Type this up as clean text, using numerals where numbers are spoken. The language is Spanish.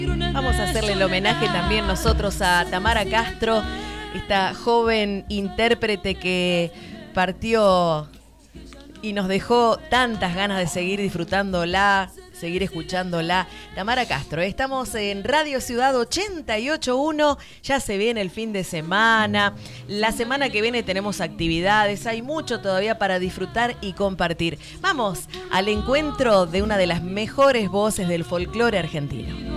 Vamos a hacerle el homenaje también nosotros a Tamara Castro, esta joven intérprete que partió y nos dejó tantas ganas de seguir disfrutándola, seguir escuchándola. Tamara Castro, estamos en Radio Ciudad 88.1, ya se viene el fin de semana, la semana que viene tenemos actividades, hay mucho todavía para disfrutar y compartir. Vamos al encuentro de una de las mejores voces del folclore argentino.